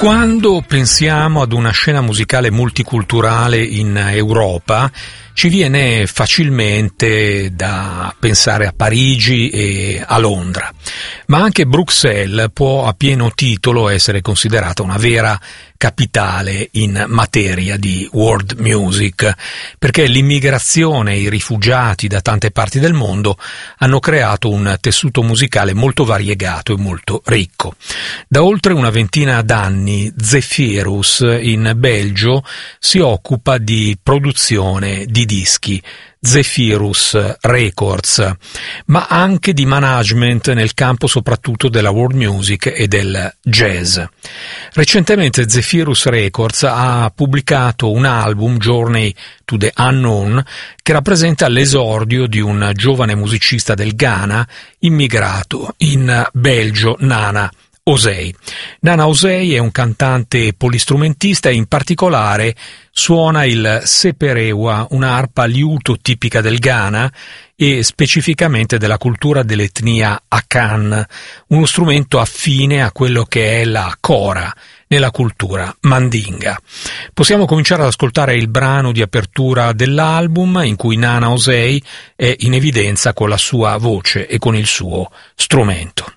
Quando pensiamo ad una scena musicale multiculturale in Europa, ci viene facilmente da pensare a Parigi e a Londra, ma anche Bruxelles può a pieno titolo essere considerata una vera capitale in materia di world music, perché l'immigrazione e i rifugiati da tante parti del mondo hanno creato un tessuto musicale molto variegato e molto ricco. Da oltre una ventina d'anni Zephyrus in Belgio si occupa di produzione di dischi, Zephyrus Records, ma anche di management nel campo soprattutto della world music e del jazz. Recentemente Zephyrus Records ha pubblicato un album, Journey to the Unknown, che rappresenta l'esordio di un giovane musicista del Ghana immigrato in Belgio, Nana Osei. Nana Osei è un cantante polistrumentista e in particolare suona il seperewa, un'arpa liuto tipica del Ghana e specificamente della cultura dell'etnia Akan, uno strumento affine a quello che è la kora nella cultura mandinga. Possiamo cominciare ad ascoltare il brano di apertura dell'album in cui Nana Osei è in evidenza con la sua voce e con il suo strumento.